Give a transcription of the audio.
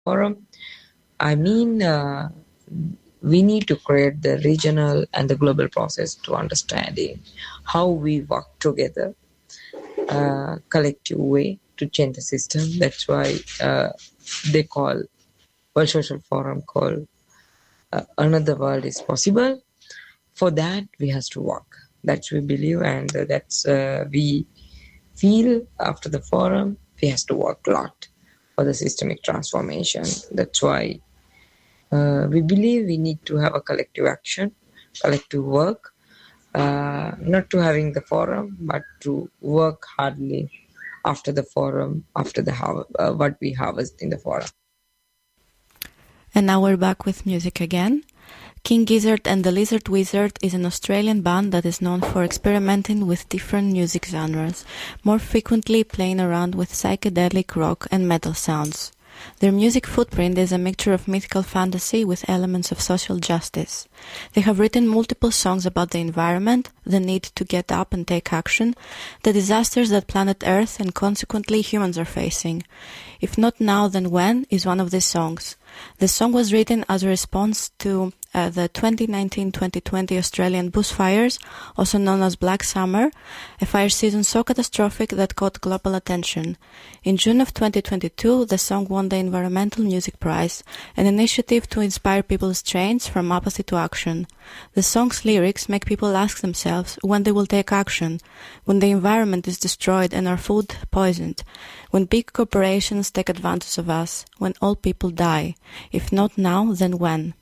forum, I mean, we need to create the regional and the global process to understanding how we work together, collective way to change the system. That's why they call World Social Forum called Another World is Possible. For that, we have to work. That's we believe, and that's we feel after the forum. We have to work a lot for the systemic transformation. That's why we believe we need to have a collective action, collective work, not to having the forum, but to work hardly after the forum, after the what we harvest in the forum. And now we're back with music again. King Gizzard and the Lizard Wizard is an Australian band that is known for experimenting with different music genres, more frequently playing around with psychedelic rock and metal sounds. Their music footprint is a mixture of mythical fantasy with elements of social justice. They have written multiple songs about the environment, the need to get up and take action, the disasters that planet Earth and consequently humans are facing. If not now, then when is one of these songs. The song was written as a response to the 2019-2020 Australian bushfires, also known as Black Summer, a fire season so catastrophic that caught global attention. In June of 2022, the song won the Environmental Music Prize, an initiative to inspire people's change from apathy to action. The song's lyrics make people ask themselves when they will take action, when the environment is destroyed and our food poisoned, when big corporations take advantage of us, when all people die. If not now, then when?